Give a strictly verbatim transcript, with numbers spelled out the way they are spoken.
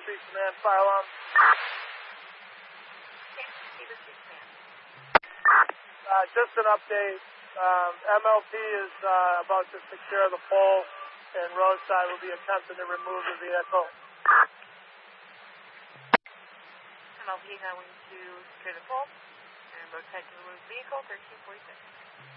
Street Command, fire alarm. Beaver Street Command. Uh, just an update. Um, M L P is uh, about to secure the pole, and roadside will be attempting to remove the vehicle. M L P going to secure the pole, and roadside to remove the vehicle, thirteen forty-six.